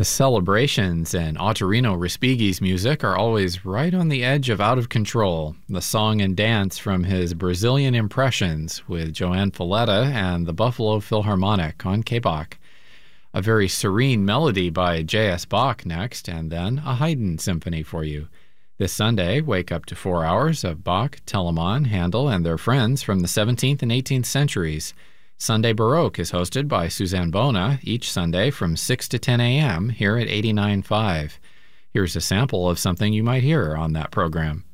The celebrations and Ottorino Respighi's music are always right on the edge of out of control. The song and dance from his Brazilian Impressions with Joanne Falletta and the Buffalo Philharmonic on KBach. A very serene melody by J.S. Bach next, and then a Haydn symphony for you. This Sunday, wake up to 4 hours of Bach, Telemann, Handel, and their friends from the 17th and 18th centuries. Sunday Baroque is hosted by Suzanne Bona each Sunday from 6 to 10 a.m. here at 89.5. Here's a sample of something you might hear on that program.